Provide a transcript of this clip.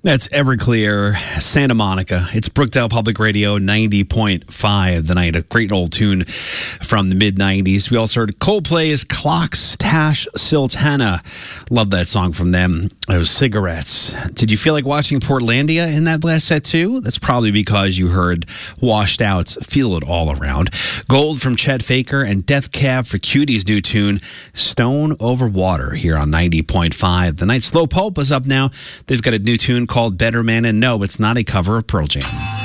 That's Everclear, Santa Monica. It's Brookdale Public Radio 90.5 the night. A great old tune from the mid-90s. We also heard Coldplay's Clocks, Tash Sultana. Love that song from them. It was Cigarettes. Did you feel like watching Portlandia in that last set too? That's probably because you heard Washed Out's Feel It All Around. Gold from Chet Faker and Death Cab for Cutie's new tune, Stone Over Water, here on 90.5 the night. Slow Pulp is up now. They've got a new tune called Better Man, and no, it's not a cover of Pearl Jam.